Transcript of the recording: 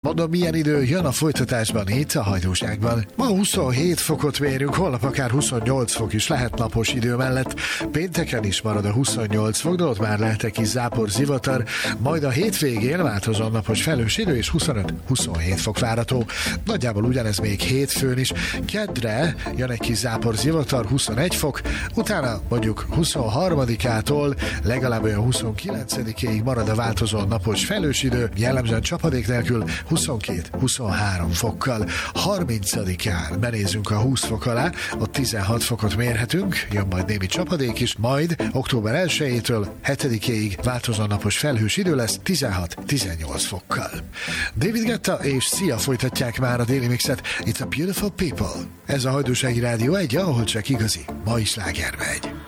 Mondom, milyen idő jön a folytatásban itt a Hajdúságban. Ma 27 fokot mérünk, holnap akár 28 fok is lehet napos idő mellett. Pénteken is marad a 28 fok, de ott már lehet egy kis zápor, zivatar, majd a hétvégén változó napos felhős idő és 25-27 fok várható. Nagyjából ugyanez még hétfőn is. Keddre jön egy kis zápor, zivatar, 21 fok, utána mondjuk 23-ától legalább olyan 29-ig marad a változó napos felhős idő, jellemzően csapadék nélkül 22-23 fokkal. 30-án benézünk a 20 fok alá, ott 16 fokot mérhetünk, jön majd némi csapadék is, majd október 1-től 7-ig változó napos felhős idő lesz 16-18 fokkal. David Guetta és Sia folytatják már a Daily Mixet. It's a Beautiful People. Ez a Hajdúsági Rádió 1, ahol csak igazi mai sláger megy.